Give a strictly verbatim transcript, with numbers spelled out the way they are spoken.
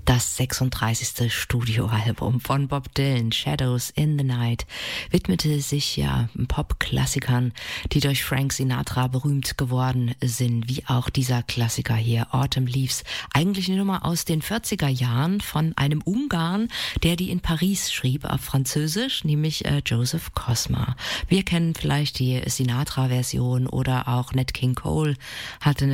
Das sechsunddreißigste Studioalbum von Bob Dylan, Shadows in the Night, widmete sich ja Pop-Klassikern, die durch Frank Sinatra berühmt geworden sind, wie auch dieser Klassiker hier, Autumn Leaves. Eigentlich eine Nummer aus den vierziger Jahren von einem Ungarn, der die in Paris schrieb auf Französisch, nämlich äh, Joseph Cosma. Wir kennen vielleicht die Sinatra-Version oder auch Nat King Cole hatte